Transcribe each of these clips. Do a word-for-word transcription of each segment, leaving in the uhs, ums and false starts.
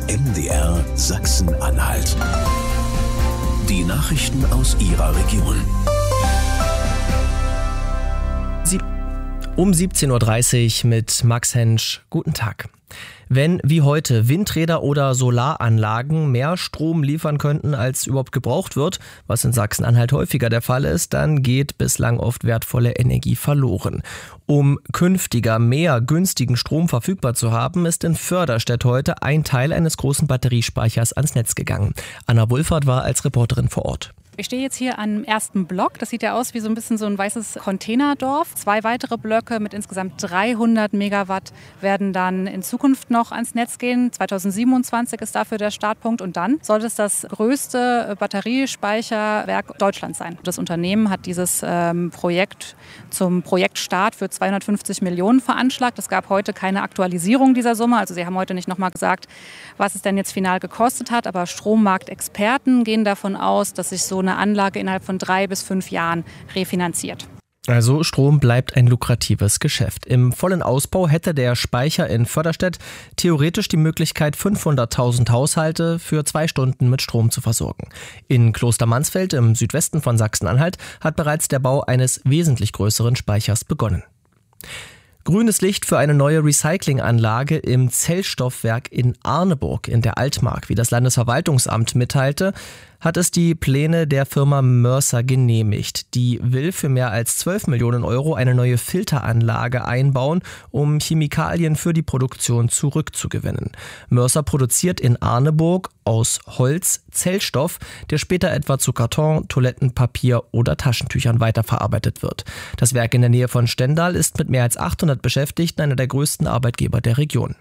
M D R Sachsen-Anhalt. Die Nachrichten aus Ihrer Region. Um siebzehn Uhr dreißig mit Max Hensch. Guten Tag. Wenn wie heute Windräder oder Solaranlagen mehr Strom liefern könnten, als überhaupt gebraucht wird, was in Sachsen-Anhalt häufiger der Fall ist, dann geht bislang oft wertvolle Energie verloren. Um künftiger mehr günstigen Strom verfügbar zu haben, ist in Förderstedt heute ein Teil eines großen Batteriespeichers ans Netz gegangen. Anna Wulfert war als Reporterin vor Ort. Ich stehe jetzt hier am ersten Block. Das sieht ja aus wie so ein bisschen so ein weißes Containerdorf. Zwei weitere Blöcke mit insgesamt dreihundert Megawatt werden dann in Zukunft noch ans Netz gehen. zweitausendsiebenundzwanzig ist dafür der Startpunkt. Und dann soll es das größte Batteriespeicherwerk Deutschlands sein. Das Unternehmen hat dieses ähm, Projekt zum Projektstart für zweihundertfünfzig Millionen veranschlagt. Es gab heute keine Aktualisierung dieser Summe. Also sie haben heute nicht nochmal gesagt, was es denn jetzt final gekostet hat. Aber Strommarktexperten gehen davon aus, dass sich so eine Anlage innerhalb von drei bis fünf Jahren refinanziert. Also Strom bleibt ein lukratives Geschäft. Im vollen Ausbau hätte der Speicher in Förderstedt theoretisch die Möglichkeit, fünfhunderttausend Haushalte für zwei Stunden mit Strom zu versorgen. In Klostermansfeld im Südwesten von Sachsen-Anhalt hat bereits der Bau eines wesentlich größeren Speichers begonnen. Grünes Licht für eine neue Recyclinganlage im Zellstoffwerk in Arneburg in der Altmark. Wie das Landesverwaltungsamt mitteilte, hat es die Pläne der Firma Mörser genehmigt. Die will für mehr als zwölf Millionen Euro eine neue Filteranlage einbauen, um Chemikalien für die Produktion zurückzugewinnen. Mörser produziert in Arneburg aus Holz Zellstoff, der später etwa zu Karton, Toilettenpapier oder Taschentüchern weiterverarbeitet wird. Das Werk in der Nähe von Stendal ist mit mehr als achthundert Beschäftigten einer der größten Arbeitgeber der Region.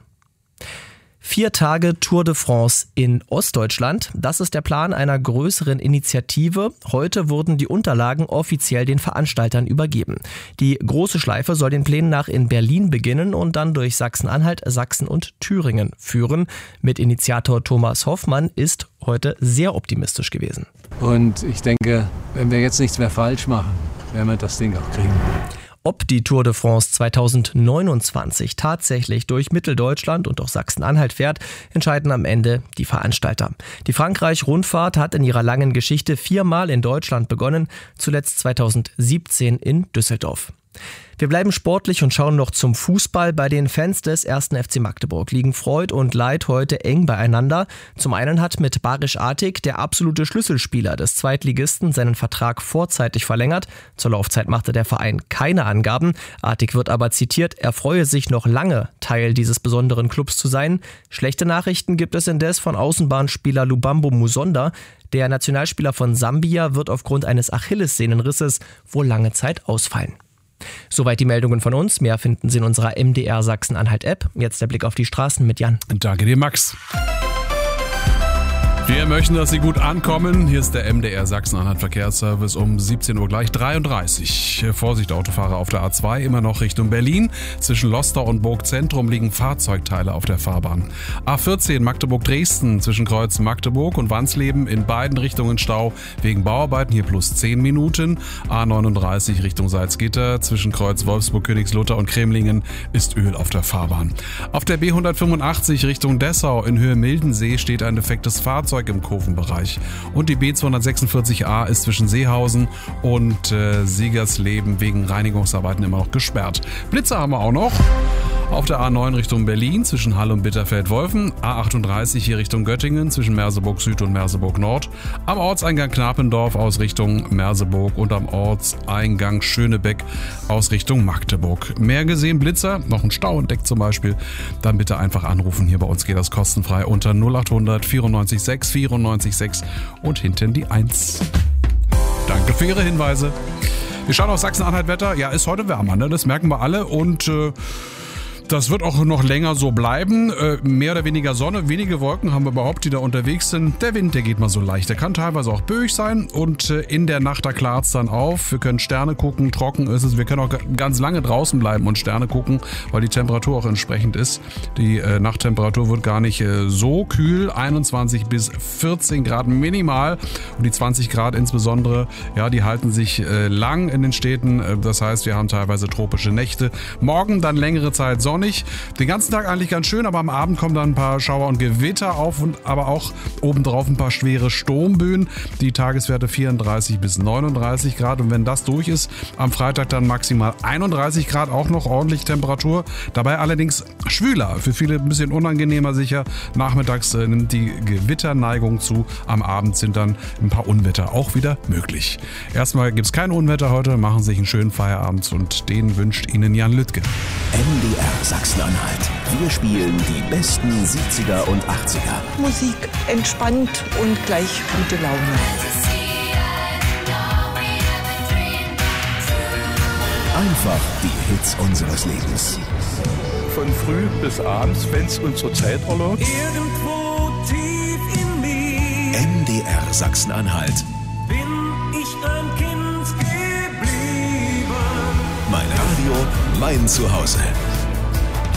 Vier Tage Tour de France in Ostdeutschland. Das ist der Plan einer größeren Initiative. Heute wurden die Unterlagen offiziell den Veranstaltern übergeben. Die große Schleife soll den Plänen nach in Berlin beginnen und dann durch Sachsen-Anhalt, Sachsen und Thüringen führen. Mitinitiator Thomas Hoffmann ist heute sehr optimistisch gewesen. Und ich denke, wenn wir jetzt nichts mehr falsch machen, werden wir das Ding auch kriegen. Ob die Tour de France zweitausendneunundzwanzig tatsächlich durch Mitteldeutschland und auch Sachsen-Anhalt fährt, entscheiden am Ende die Veranstalter. Die Frankreich-Rundfahrt hat in ihrer langen Geschichte viermal in Deutschland begonnen, zuletzt zweitausendsiebzehn in Düsseldorf. Wir bleiben sportlich und schauen noch zum Fußball. Bei den Fans des ersten F C Magdeburg liegen Freud und Leid heute eng beieinander. Zum einen hat mit Barisch Artig der absolute Schlüsselspieler des Zweitligisten seinen Vertrag vorzeitig verlängert. Zur Laufzeit machte der Verein keine Angaben. Artig wird aber zitiert, er freue sich noch lange, Teil dieses besonderen Clubs zu sein. Schlechte Nachrichten gibt es indes von Außenbahnspieler Lubambo Musonda. Der Nationalspieler von Sambia wird aufgrund eines Achillessehnenrisses wohl lange Zeit ausfallen. Soweit die Meldungen von uns. Mehr finden Sie in unserer M D R Sachsen-Anhalt-App. Jetzt der Blick auf die Straßen mit Jan. Danke dir, Max. Wir möchten, dass Sie gut ankommen. Hier ist der M D R Sachsen-Anhalt-Verkehrsservice um siebzehn Uhr gleich dreiunddreißig. Vorsicht, Autofahrer auf der A zwei, immer noch Richtung Berlin. Zwischen Lostor und Burgzentrum liegen Fahrzeugteile auf der Fahrbahn. A vierzehn Magdeburg-Dresden zwischen Kreuz Magdeburg und Wansleben in beiden Richtungen Stau wegen Bauarbeiten, hier plus zehn Minuten. A neununddreißig Richtung Salzgitter zwischen Kreuz Wolfsburg-Königslutter und Cremlingen ist Öl auf der Fahrbahn. Auf der B hundertfünfundachtzig Richtung Dessau in Höhe Mildensee steht ein defektes Fahrzeug im Kurvenbereich. Und die B zweihundertsechsundvierzig A ist zwischen Seehausen und äh, Siegersleben wegen Reinigungsarbeiten immer noch gesperrt. Blitze haben wir auch noch. Auf der A neun Richtung Berlin zwischen Halle und Bitterfeld-Wolfen. A achtunddreißig hier Richtung Göttingen zwischen Merseburg Süd und Merseburg Nord. Am Ortseingang Knapendorf aus Richtung Merseburg und am Ortseingang Schönebeck aus Richtung Magdeburg. Mehr gesehen, Blitzer, noch ein Stau entdeckt zum Beispiel, dann bitte einfach anrufen. Hier bei uns geht das kostenfrei unter null achthundert vierundneunzig sechs vierundneunzig sechs und hinten die eins. Danke für Ihre Hinweise. Wir schauen auf Sachsen-Anhalt-Wetter. Ja, ist heute wärmer, ne? Das merken wir alle und äh, das wird auch noch länger so bleiben. Äh, mehr oder weniger Sonne, wenige Wolken haben wir überhaupt, die da unterwegs sind. Der Wind, der geht mal so leicht. Der kann teilweise auch böig sein und äh, in der Nacht, da klart es dann auf. Wir können Sterne gucken, trocken ist es. Wir können auch ganz lange draußen bleiben und Sterne gucken, weil die Temperatur auch entsprechend ist. Die äh, Nachttemperatur wird gar nicht äh, so kühl. einundzwanzig bis vierzehn Grad minimal und die zwanzig Grad insbesondere, ja, die halten sich äh, lang in den Städten. Äh, das heißt, wir haben teilweise tropische Nächte. Morgen dann längere Zeit Sonne. sonnig. Den ganzen Tag eigentlich ganz schön, aber am Abend kommen dann ein paar Schauer und Gewitter auf und aber auch obendrauf ein paar schwere Sturmböen. Die Tageswerte vierunddreißig bis neununddreißig Grad und wenn das durch ist, am Freitag dann maximal einunddreißig Grad, auch noch ordentlich Temperatur. Dabei allerdings schwüler, für viele ein bisschen unangenehmer sicher. Nachmittags äh, nimmt die Gewitterneigung zu. Am Abend sind dann ein paar Unwetter auch wieder möglich. Erstmal gibt es kein Unwetter heute, machen sich einen schönen Feierabend und den wünscht Ihnen Jan Lüttke. M D R Sachsen-Anhalt. Wir spielen die besten siebziger und achtziger. Musik entspannt und gleich gute Laune. Einfach die Hits unseres Lebens. Von früh bis abends, wenn es unsere Zeit erlaubt. Irgendwo tief in mir M D R Sachsen-Anhalt. bin ich ein Kind geblieben. Mein Radio, mein Zuhause.